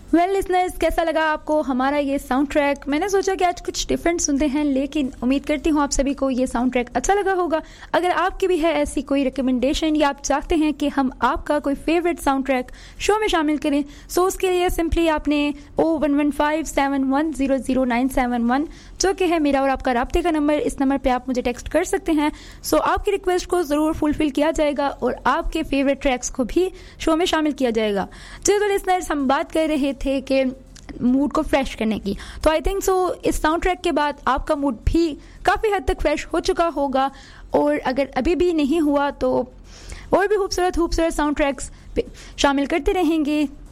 Well listeners, कैसा लगा आपको हमारा ये साउंड ट्रैक? मैंने सोचा कि आज कुछ डिफरेंट सुनते हैं, लेकिन उम्मीद करती हूँ आप सभी को ये साउंड ट्रैक अच्छा लगा होगा। अगर आपकी भी है ऐसी कोई रिकमेंडेशन या आप चाहते हैं कि हम आपका कोई फेवरेट साउंड ट्रैक शो में शामिल करें, सो उसके लिए सिंपली आपने 011571000971 जो कि है मेरा और आपका राब्ते का नंबर, इस नंबर पे आप मुझे टेक्स्ट कर सकते हैं। सो आपकी रिक्वेस्ट को ज़रूर फुलफिल किया जाएगा और आपके फेवरेट ट्रैक्स को भी शो में शामिल किया जाएगा। चलो लिसनर्स, हम बात कर रहे थे कि मूड को फ्रेश करने की, तो आई थिंक सो इस साउंड ट्रैक के बाद आपका मूड भी काफ़ी हद तक फ्रेश हो चुका होगा। और अगर अभी भी नहीं हुआ तो और भी खूबसूरत खूबसूरत साउंड ट्रैक्स शामिल करते रहेंगे